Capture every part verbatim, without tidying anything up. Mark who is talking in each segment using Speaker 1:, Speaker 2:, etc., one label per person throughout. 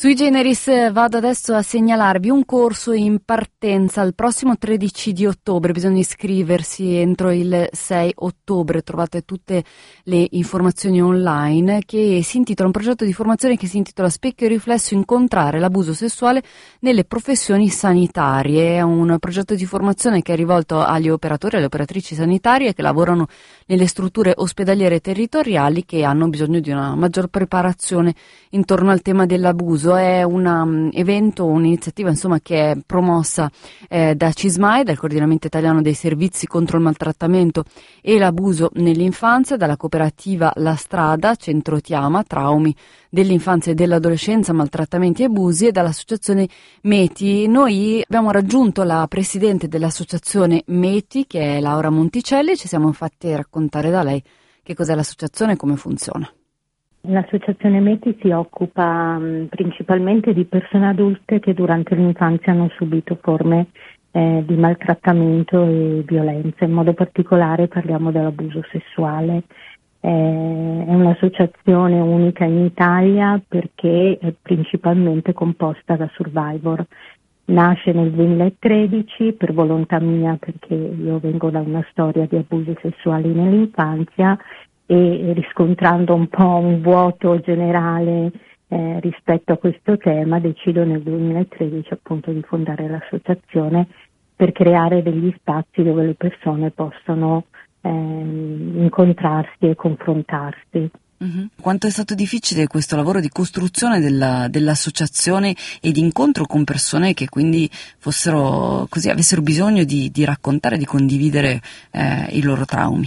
Speaker 1: Sui generis vado adesso a segnalarvi un corso in partenza il prossimo tredici di ottobre, bisogna iscriversi entro il sei ottobre, trovate tutte le informazioni online, che si intitola, un progetto di formazione che si intitola Specchio e riflesso, incontrare l'abuso sessuale nelle professioni sanitarie. È un progetto di formazione che è rivolto agli operatori e alle operatrici sanitarie che lavorano nelle strutture ospedaliere territoriali, che hanno bisogno di una maggior preparazione intorno al tema dell'abuso. È un um, evento, un'iniziativa insomma che è promossa eh, da CISMAI, dal Coordinamento Italiano dei Servizi contro il Maltrattamento e l'Abuso nell'Infanzia, dalla cooperativa La Strada, Centro Tiama, Traumi dell'infanzia e dell'adolescenza, maltrattamenti e abusi, e dall'associazione METI. Noi abbiamo raggiunto la presidente dell'associazione METI, che è Laura Monticelli, e ci siamo infatti raccontare da lei che cos'è l'associazione e come funziona.
Speaker 2: L'associazione METI si occupa mh, principalmente di persone adulte che durante l'infanzia hanno subito forme eh, di maltrattamento e violenza. In modo particolare parliamo dell'abuso sessuale. Eh, è un'associazione unica in Italia perché è principalmente composta da survivor. Nasce nel duemilatredici per volontà mia, perché io vengo da una storia di abusi sessuali nell'infanzia, e riscontrando un po' un vuoto generale eh, rispetto a questo tema, decido nel duemilatredici appunto di fondare l'associazione per creare degli spazi dove le persone possono eh, incontrarsi e confrontarsi.
Speaker 1: Mm-hmm. Quanto è stato difficile questo lavoro di costruzione della, dell'associazione e di incontro con persone che quindi fossero così, avessero bisogno di, di raccontare, di condividere eh, i loro traumi?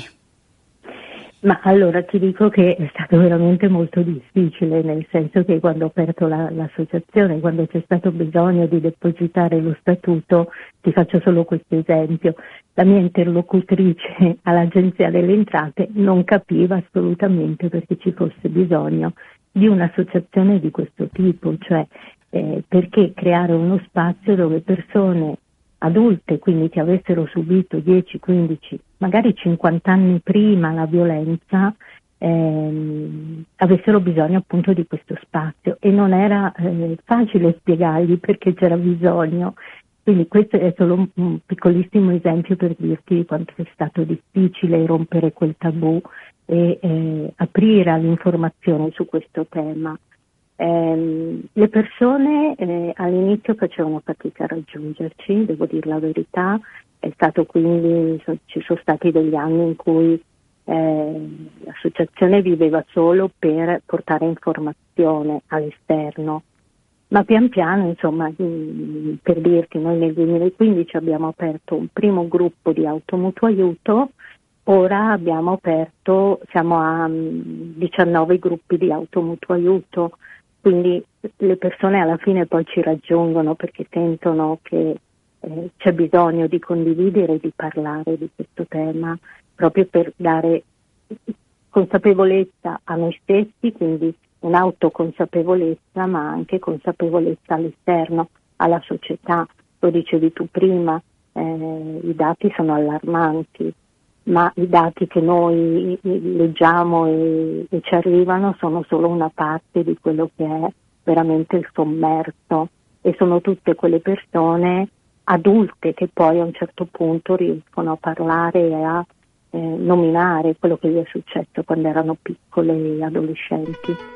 Speaker 2: Ma allora ti dico che è stato veramente molto difficile, nel senso che quando ho aperto la, l'associazione, quando c'è stato bisogno di depositare lo statuto, ti faccio solo questo esempio, la mia interlocutrice all'Agenzia delle Entrate non capiva assolutamente perché ci fosse bisogno di un'associazione di questo tipo, cioè eh, perché creare uno spazio dove persone adulte, quindi che avessero subito dieci, quindici, magari cinquanta anni prima la violenza, ehm, avessero bisogno appunto di questo spazio, e non era eh, facile spiegargli perché c'era bisogno. Quindi questo è solo un, un piccolissimo esempio per dirti quanto è stato difficile rompere quel tabù e eh, aprire all'informazione su questo tema. Eh, le persone eh, all'inizio facevano fatica a raggiungerci, devo dire la verità, è stato quindi, so, ci sono stati degli anni in cui eh, l'associazione viveva solo per portare informazione all'esterno, ma pian piano, insomma, mh, per dirti, noi nel duemilaquindici abbiamo aperto un primo gruppo di automutuo aiuto. Ora abbiamo aperto, siamo a mh, diciannove gruppi di automutuo aiuto. Quindi le persone alla fine poi ci raggiungono perché sentono che eh, c'è bisogno di condividere e di parlare di questo tema, proprio per dare consapevolezza a noi stessi, quindi un'autoconsapevolezza, ma anche consapevolezza all'esterno, alla società. Lo dicevi tu prima, eh, i dati sono allarmanti, ma i dati che noi leggiamo e, e ci arrivano sono solo una parte di quello che è veramente il sommerso, e sono tutte quelle persone adulte che poi a un certo punto riescono a parlare e a eh, nominare quello che gli è successo quando erano piccole e adolescenti.